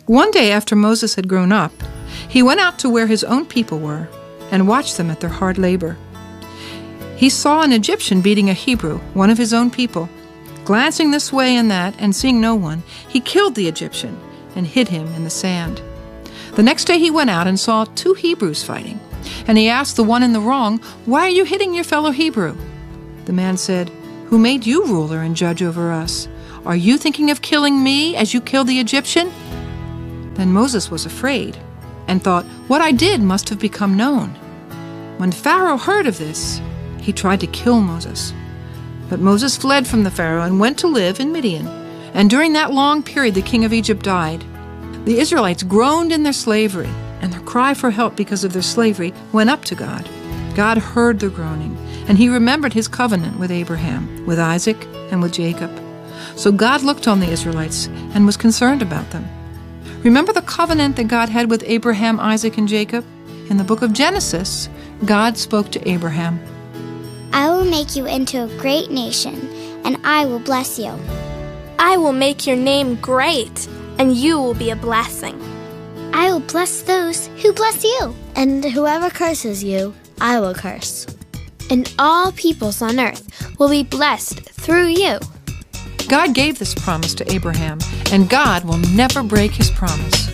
One day after Moses had grown up, he went out to where his own people were and watched them at their hard labor. He saw an Egyptian beating a Hebrew, one of his own people. Glancing this way and that and seeing no one, he killed the Egyptian and hid him in the sand. The next day he went out and saw 2 Hebrews fighting, and he asked the one in the wrong, "Why are you hitting your fellow Hebrew?" The man said, "Who made you ruler and judge over us? Are you thinking of killing me as you killed the Egyptian?" Then Moses was afraid and thought, "What I did must have become known." When Pharaoh heard of this, he tried to kill Moses. But Moses fled from the Pharaoh and went to live in Midian. And during that long period, the king of Egypt died. The Israelites groaned in their slavery, and their cry for help because of their slavery went up to God. God heard their groaning, and he remembered his covenant with Abraham, with Isaac, and with Jacob. So God looked on the Israelites and was concerned about them. Remember the covenant that God had with Abraham, Isaac, and Jacob? In the book of Genesis, God spoke to Abraham. "I will make you into a great nation, and I will bless you. I will make your name great, and you will be a blessing. I will bless those who bless you, And whoever curses you, I will curse. And all peoples on earth will be blessed through you." God gave this promise to Abraham, and God will never break his promise.